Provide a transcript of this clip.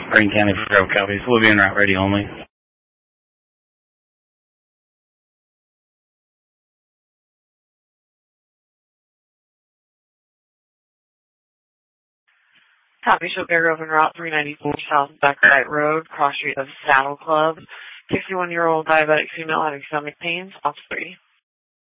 Green County for Grove copies. We'll be en route ready only. Copy, show Bear Grove en route 394 South Buckeye Road, cross street of Saddle Club. 61-year-old diabetic female having stomach pains, off 3.